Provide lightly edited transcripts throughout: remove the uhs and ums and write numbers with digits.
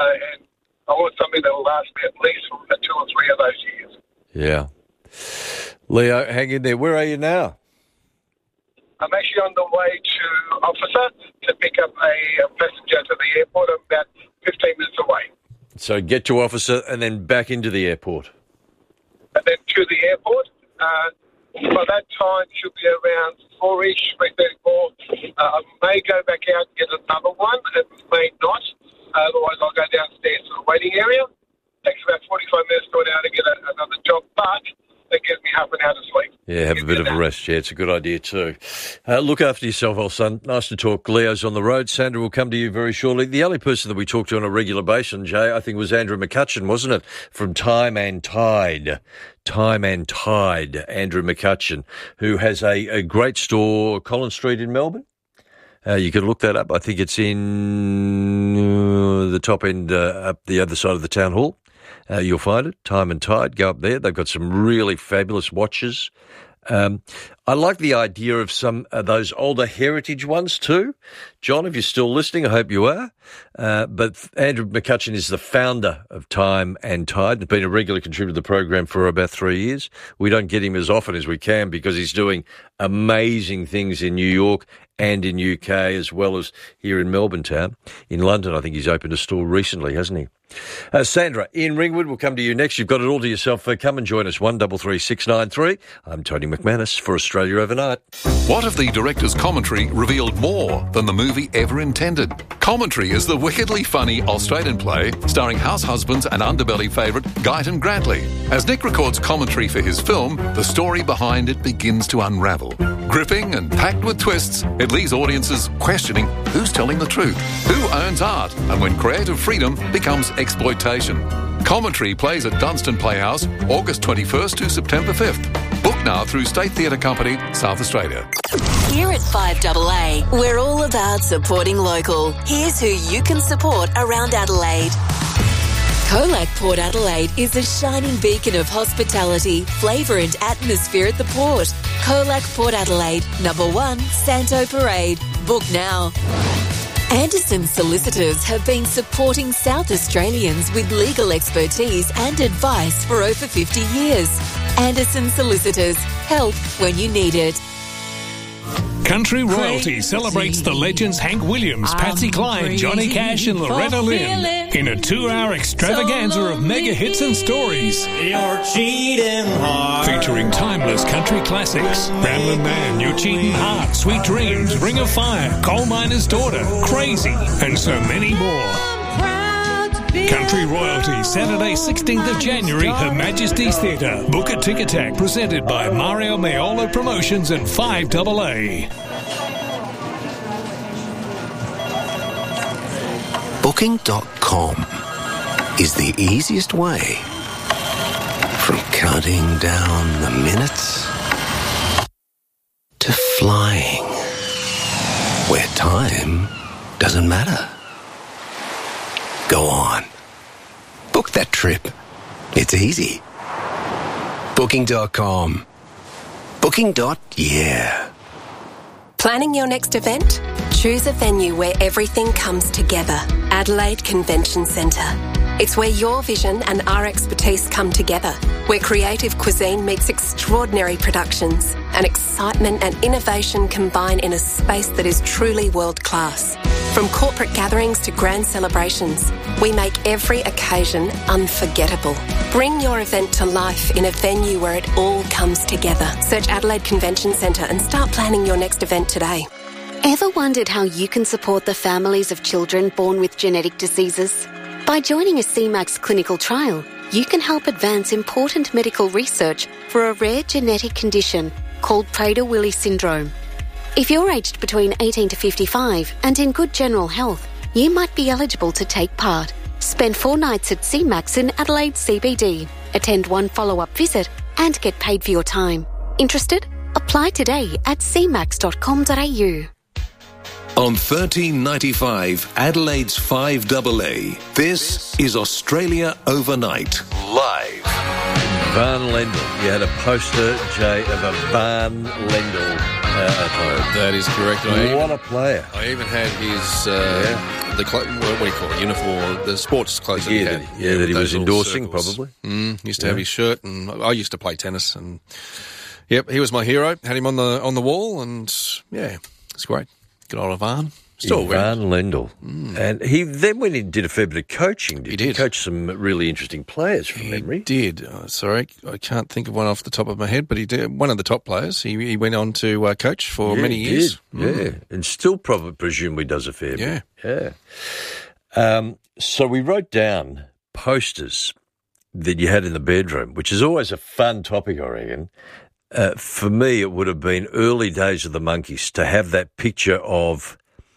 and I want something that will last me at least for 2 or 3 of those years. Yeah. Leo, hang in there. Where are you now? I'm actually on the way to Officer to pick up a passenger to the airport. I'm about 15 minutes away. So get to Officer and then back into the airport. And then to the airport. By that time, should be around 4-ish, 3:34. I may go back out and get another one. It may not. Otherwise, I'll go downstairs to the waiting area. Takes about 45 minutes to go down and get another job, but that gives me half an hour to sleep. Yeah, have a bit of a rest. Yeah, it's a good idea too. Look after yourself, old son. Nice to talk. Leo's on the road. Sandra will come to you very shortly. The only person that we talked to on a regular basis, Jay, I think was Andrew McCutcheon, wasn't it? From Time and Tide. Time and Tide, Andrew McCutcheon, who has a great store, Collins Street in Melbourne. You can look that up. I think it's in the top end, up the other side of the town hall. You'll find it, Time and Tide. Go up there. They've got some really fabulous watches. I like the idea of some of those older heritage ones too. John, if you're still listening, I hope you are. But Andrew McCutcheon is the founder of Time and Tide. He's been a regular contributor to the program for about 3 years. We don't get him as often as we can because he's doing amazing things in New York and in UK as well as here in Melbourne town. In London, I think he's opened a store recently, hasn't he? Sandra, Ian Ringwood will come to you next. You've got it all to yourself. Come and join us, 133693. I'm Tony McManus for Australia Overnight. What if the director's commentary revealed more than the movie ever intended? Commentary is the wickedly funny Australian play starring house husbands and underbelly favourite Guyton Grantley. As Nick records commentary for his film, the story behind it begins to unravel. Gripping and packed with twists, it leaves audiences questioning who's telling the truth, who owns art, and when creative freedom becomes exploitation. Commentary plays at Dunstan Playhouse, August 21st to September 5th. Book now through State Theatre Company, South Australia. Here at 5AA, we're all about supporting local. Here's who you can support around Adelaide. Colac Port Adelaide is a shining beacon of hospitality, flavour and atmosphere at the port. Colac Port Adelaide, number 1, Santo Parade. Book now. Anderson Solicitors have been supporting South Australians with legal expertise and advice for over 50 years. Anderson Solicitors, help when you need it. Country Royalty celebrates the legends Hank Williams, Patsy Cline, Johnny Cash and Loretta Lynn in a 2-hour extravaganza of mega hits and stories. You're cheating hard. Featuring timeless country classics, Ramblin' Man, You're Cheating Hard, Sweet Dreams, Ring of Fire, Coal Miner's Daughter, Crazy, and so many more. Country Royalty, Saturday 16th of January, Her Majesty's Theatre. Book at Ticketek, presented by Mario Maiolo Promotions and 5AA. Booking.com is the easiest way from counting down the minutes to flying where time doesn't matter. Go on. Book that trip. It's easy. Booking.com. Booking.yeah. Planning your next event? Choose a venue where everything comes together. Adelaide Convention Centre. It's where your vision and our expertise come together, where creative cuisine meets extraordinary productions, and excitement and innovation combine in a space that is truly world-class. From corporate gatherings to grand celebrations, we make every occasion unforgettable. Bring your event to life in a venue where it all comes together. Search Adelaide Convention Centre and start planning your next event today. Ever wondered how you can support the families of children born with genetic diseases? By joining a CMAX clinical trial, you can help advance important medical research for a rare genetic condition called Prader-Willi syndrome. If you're aged between 18 to 55 and in good general health, you might be eligible to take part. Spend 4 nights at CMAX in Adelaide CBD, attend 1 follow-up visit and get paid for your time. Interested? Apply today at cmax.com.au. On 1395 Adelaide's 5AA, this is Australia Overnight. Live. Van Lendl. You had a poster, Jay, of a Van Lendl at home. That is correct. And What a player. I even had his, what do you call it, uniform, the sports clothes that he had. That he was those little endorsing, circles. probably. Used to have his shirt, and I used to play tennis, and yep, he was my hero. Had him on the wall, and yeah, it's great. Good old Ivan. Still Ivan Lendl. And he then went and did a fair bit of coaching. He did. He coached some really interesting players from memory. He did. Sorry, I can't think of one off the top of my head, but he did. One of the top players. He went on to coach for many years. Yeah, and still probably presumably does a fair bit. Yeah. So we wrote down posters that you had in the bedroom, which is always a fun topic, I reckon. For me, it would have been early days of the Monkees to have that picture of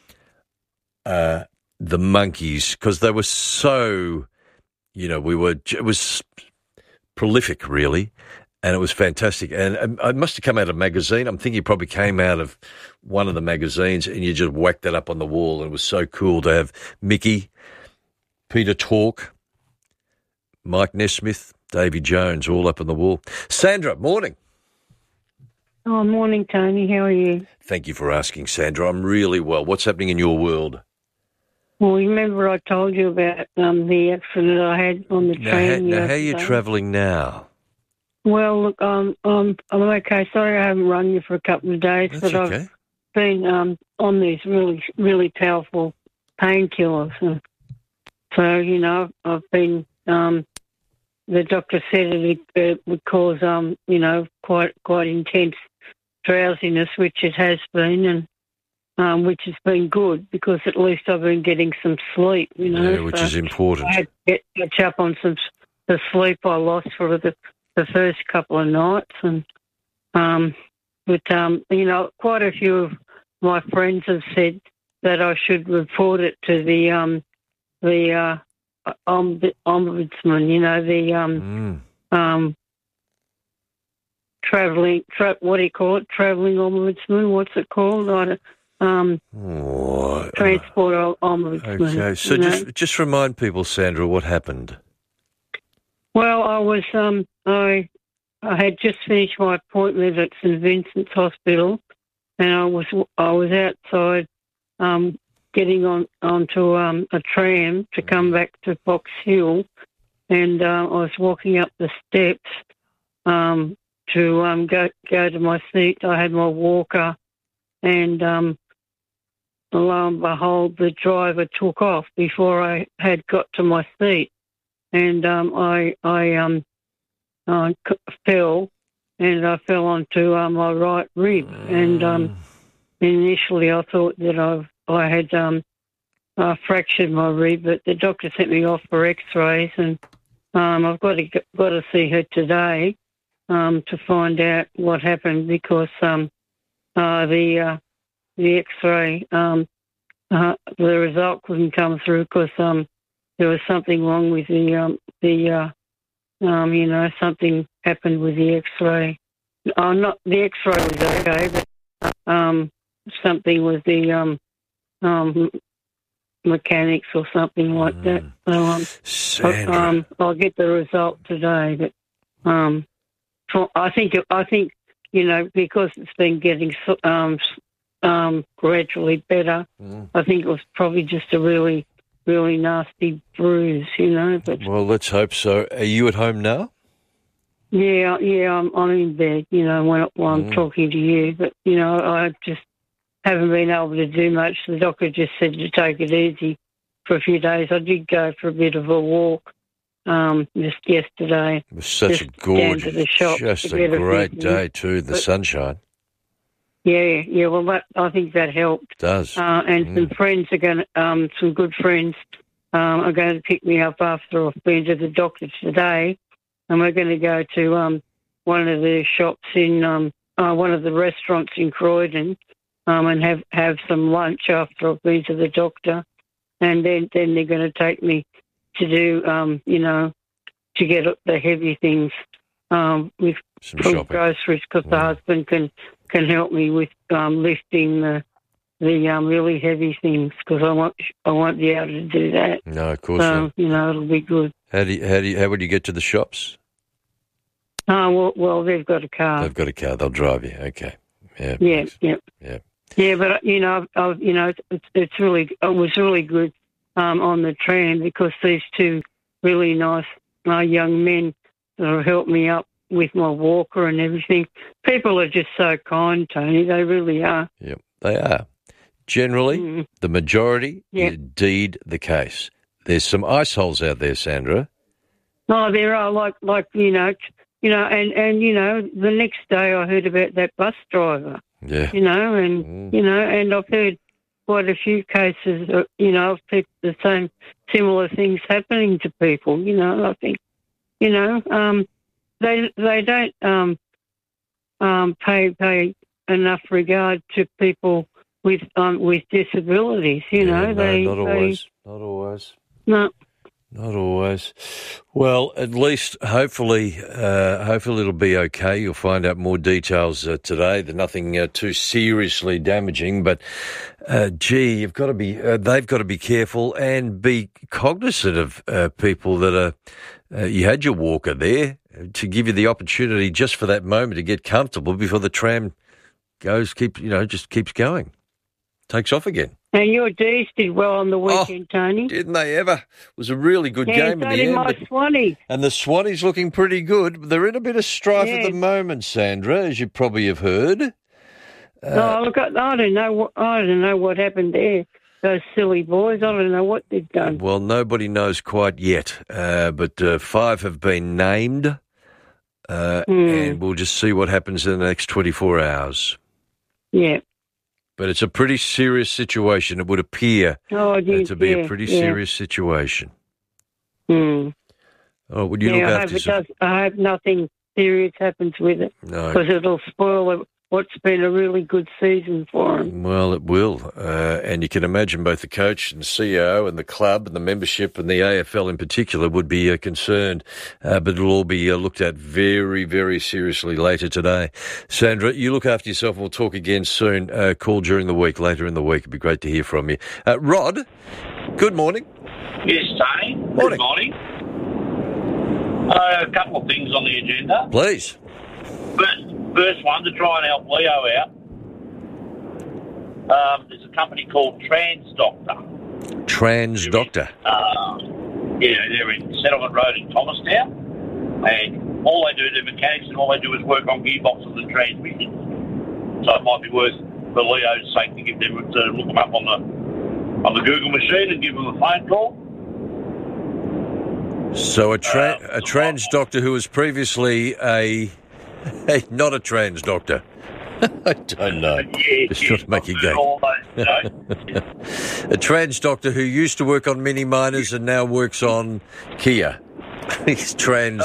the Monkees, because they were so, it was prolific, really, and it was fantastic. And it must have come out of a magazine. I'm thinking it probably came out of one of the magazines, and you just whacked that up on the wall, and it was so cool to have Mickey, Peter Tork, Mike Nesmith, Davy Jones all up on the wall. Sandra, morning. Oh, morning, Tony. How are you? Thank you for asking, Sandra. I'm really well. What's happening in your world? Well, you remember I told you about the accident I had on the train. How are you travelling now? Well, look, I'm okay. Sorry I haven't run you for a couple of days, That's but okay. I've been on these really, really powerful painkillers. And so, I've been, the doctor said it would cause, quite intense drowsiness, which it has been, and which has been good because at least I've been getting some sleep, Yeah, which is important. I had to catch up on the sleep I lost for the first couple of nights, and quite a few of my friends have said that I should report it to the ombudsman, travelling ombudsman, what's it called? Transport ombudsman. Okay, so just remind people, Sandra, what happened. Well, I was I had just finished my appointment at St Vincent's Hospital, and I was outside getting onto a tram to come back to Box Hill, and I was walking up the steps to go to my seat. I had my walker, and lo and behold, the driver took off before I had got to my seat, and I fell, and I fell onto my right rib, and initially I thought that I had fractured my rib, but the doctor sent me off for X-rays, and I've got to see her today to find out what happened, because the X-ray, the result couldn't come through because there was something wrong with something happened with the X-ray. Not the X-ray was okay, but something with the mechanics or something like that. So I'll get the result today, but I think because it's been getting gradually better, I think it was probably just a really, really nasty bruise, But well, let's hope so. Are you at home now? Yeah, I'm in bed, while I'm talking to you. But I just haven't been able to do much. The doctor just said to take it easy for a few days. I did go for a bit of a walk just yesterday. It was such a gorgeous, just a great day too, the sunshine. Yeah. Well, I think that helped. It does. And some friends are going to, some good friends are going to pick me up after I've been to the doctor today, and we're going to go to one of the shops in one of the restaurants in Croydon, and have some lunch after I've been to the doctor, and then they're going to take me to do to get the heavy things with some shopping, groceries, because the husband can help me with lifting the really heavy things, because I won't be able to do that. No, of course not. It'll be good. How would you get to the shops? Well, they've got a car. They've got a car. They'll drive you. Okay. Yeah, but it was really good on the tram because these two really nice young men sort of helped me up with my walker and everything. People are just so kind, Tony. They really are. Yep, they are. Generally, the majority, indeed the case. There's some ice holes out there, Sandra. Oh, there are and the next day I heard about that bus driver. Yeah. And I've heard quite a few cases, of people, the same similar things happening to people. I think, they don't pay enough regard to people with disabilities. Not always. No. Not always. Well, at least, hopefully it'll be okay. You'll find out more details today. There's nothing too seriously damaging, but they've got to be careful and be cognizant of people that are. You had your walker there to give you the opportunity just for that moment to get comfortable before the tram keeps going, takes off again. And your D's did well on the weekend, Tony. Didn't they ever? It was a really good game in the end. My Swannies. And the Swannies looking pretty good. They're in a bit of strife at the moment, Sandra, as you probably have heard. Look, I don't know what happened there. Those silly boys, I don't know what they've done. Well, nobody knows quite yet, but 5 have been named, and we'll just see what happens in the next 24 hours. Yeah. But it's a pretty serious situation. It would appear to be a pretty serious situation. Oh, would you look after yourself? I hope nothing serious happens with it. No. Because it'll spoil what's been a really good season for him. Well, it will. And you can imagine both the coach and the CEO and the club and the membership and the AFL in particular would be concerned. But it'll all be looked at very, very seriously later today. Sandra, you look after yourself and we'll talk again soon. Call during the week, later in the week. It'd be great to hear from you. Rod, good morning. Yes, Tony. Morning. Good morning. A couple of things on the agenda. Please. First one, to try and help Leo out, there's a company called Transdoctor. Transdoctor? They're in Settlement Road in Thomastown. And all they do, they're mechanics, and all they do is work on gearboxes and transmissions. So it might be worth, for Leo's sake, to look them up on the Google machine and give them a phone call. So a Transdoctor who was previously not a trans doctor. I don't know. Just trying to make you go. A trans doctor who used to work on mini miners and now works on Kia. He's trans.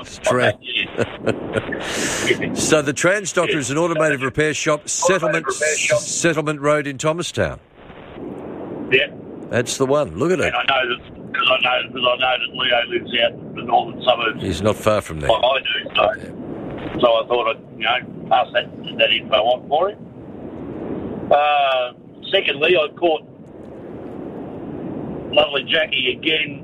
So the Trans Doctor is an automotive repair shop, Settlement Road in Thomastown. Yeah. That's the one. Look at it. And I know that Leo lives out in the northern suburbs. He's not far from there. Like I do, so I thought I'd, pass that info on for him. Secondly, I caught lovely Jackie again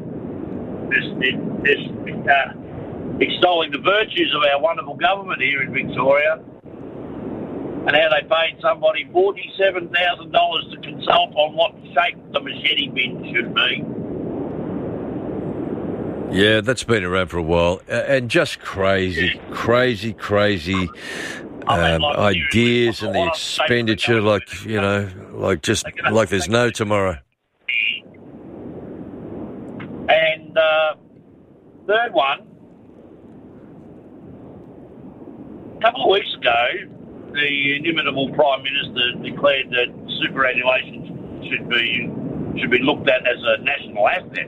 extolling the virtues of our wonderful government here in Victoria and how they paid somebody $47,000 to consult on what shape the machete bin should be. Yeah, that's been around for a while, and just crazy ideas and the expenditure, like there's no tomorrow. And third one, a couple of weeks ago, the inimitable Prime Minister declared that superannuation should be looked at as a national asset.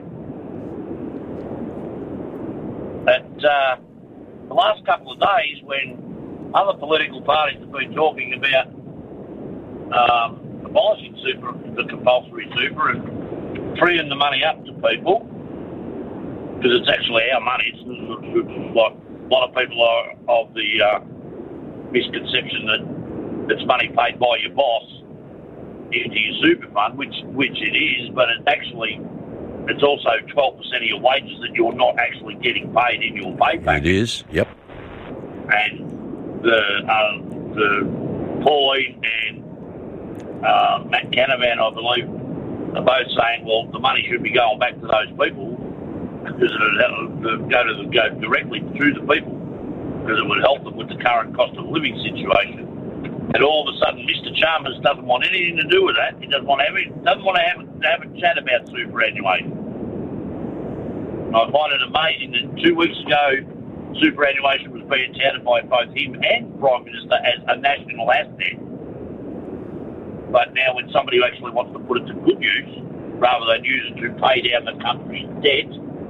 But the last couple of days, when other political parties have been talking about abolishing the compulsory super and freeing the money up to people, because it's actually our money. It's like a lot of people are of the misconception that it's money paid by your boss into your super fund, which it is, but it's also 12% of your wages that you're not actually getting paid in your pay package. It is, yep. And the Pauline and Matt Canavan, I believe, are both saying, well, the money should be going back to those people because it would go directly to the people because it would help them with the current cost of living situation. And all of a sudden, Mr. Chalmers doesn't want anything to do with that. He doesn't want to have a chat about superannuation. And I find it amazing that 2 weeks ago, superannuation was being touted by both him and the Prime Minister as a national asset. But now when somebody actually wants to put it to good use, rather than use it to pay down the country's debt,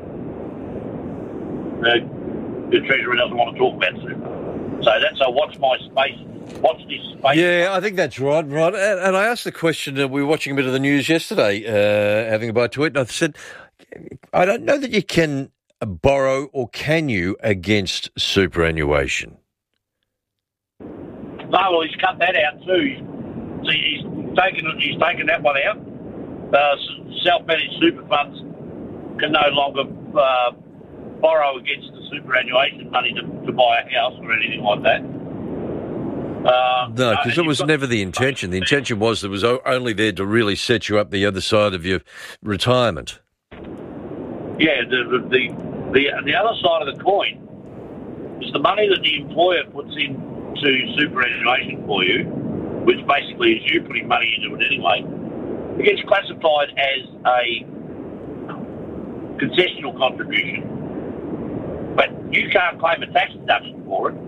the Treasury doesn't want to talk about super. So that's a watch my space. Watch this space. Yeah, I think that's right, Rod. And I asked the question, we were watching a bit of the news yesterday, having a bite to it, and I said, I don't know that you can borrow or can you against superannuation? No, well, he's cut that out too. He's taken that one out. Self-managed super funds can no longer borrow against the superannuation money to buy a house or anything like that. No, because it was never the intention. The intention was it was only there to really set you up the other side of your retirement. Yeah, the other side of the coin is the money that the employer puts into superannuation for you, which basically is you putting money into it anyway. It gets classified as a concessional contribution, but you can't claim a tax deduction for it.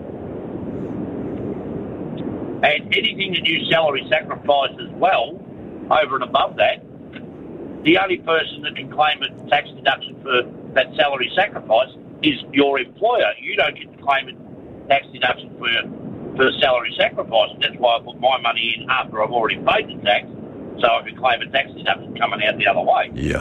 And anything that you salary sacrifice as well, over and above that, the only person that can claim a tax deduction for that salary sacrifice is your employer. You don't get to claim a tax deduction for salary sacrifice. And that's why I put my money in after I've already paid the tax, so I can claim a tax deduction coming out the other way. Yeah.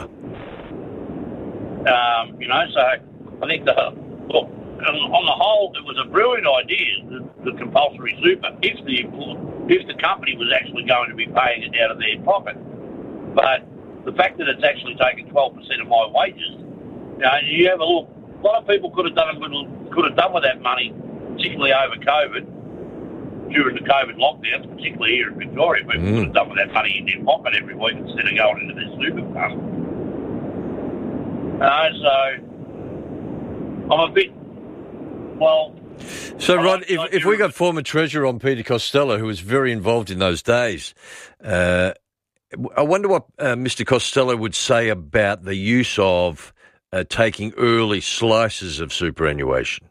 So I think on the whole, it was a brilliant idea, the compulsory super, if the company was actually going to be paying it out of their pocket. But the fact that it's actually taken 12% of my wages, you have a look. A lot of people could have done with that money, particularly over COVID, during the COVID lockdowns, particularly here in Victoria. People could have done with that money in their pocket every week instead of going into their super fund. So I'm a bit. So, Rod, if we got former Treasurer on Peter Costello, who was very involved in those days, I wonder what Mr. Costello would say about the use of taking early slices of superannuation.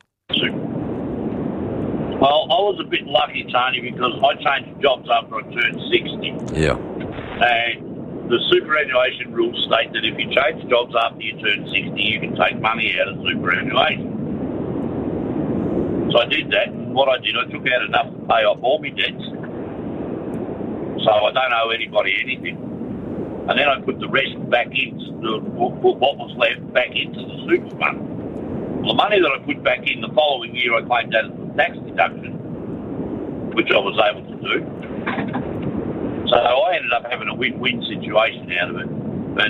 Well, I was a bit lucky, Tony, because I changed jobs after I turned 60. Yeah. And the superannuation rules state that if you change jobs after you turn 60, you can take money out of superannuation. So I did that, and what I did, I took out enough to pay off all my debts. So I don't owe anybody anything. And then I put the rest back into what was left back into the super fund. Well, the money that I put back in the following year, I claimed that as a tax deduction, which I was able to do. So I ended up having a win-win situation out of it. But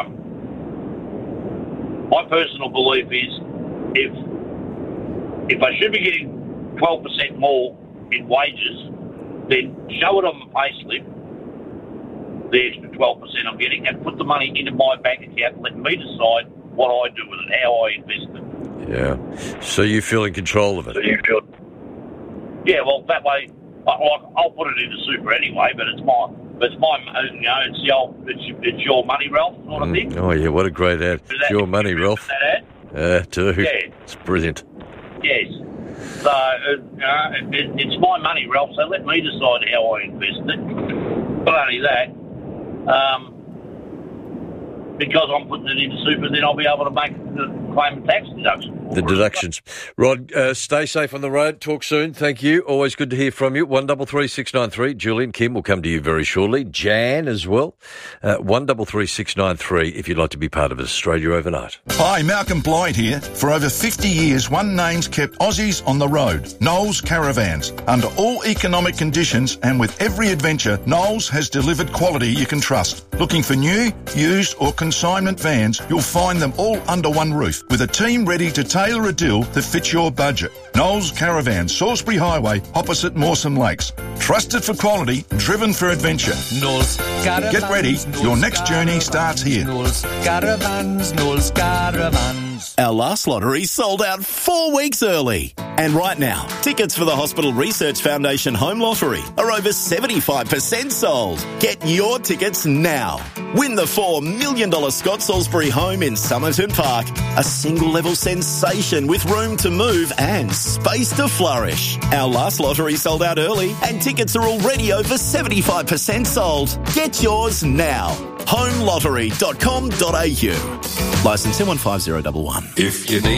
my personal belief is if I should be getting 12% more in wages, then show it on the payslip, the extra 12% I'm getting, and put the money into my bank account and let me decide what I do with it, how I invest it. Yeah. So you feel in control of it? Yeah, well, that way, I'll put it into super anyway, but it's your money, Ralph, sort of thing. Oh, yeah, what a great ad. It's your money, Ralph. That ad? Too. Yeah. It's brilliant. Yes. So, it's my money, Ralph, so let me decide how I invest it. Not only that, because I'm putting it into super, then I'll be able to claim a tax deduction. The deductions. Rod, stay safe on the road. Talk soon. Thank you. Always good to hear from you. 133693. Julian Kim will come to you very shortly. Jan as well. 133693 if you'd like to be part of Australia Overnight. Hi, Malcolm Blyde here. For over 50 years, One Name's kept Aussies on the road. Knowles Caravans. Under all economic conditions and with every adventure, Knowles has delivered quality you can trust. Looking for new, used or consignment vans, you'll find them all under one roof. with a team ready to tailor a deal that fits your budget. Knowles Caravan, Salisbury Highway, opposite Mawson Lakes. Trusted for quality, driven for adventure. Knowles Caravans. Get ready, your next journey starts here. Knowles Caravans, Knowles Caravans. Our last lottery sold out 4 weeks early. And right now, tickets for the Hospital Research Foundation Home Lottery are over 75% sold. Get your tickets now. Win the $4 million Scott Salisbury home in Somerton Park. A single-level sensation with room to move and space to flourish. Our last lottery sold out early and tickets are already over 75% sold. Get yours now. homelottery.com.au. Licence M15011. If you need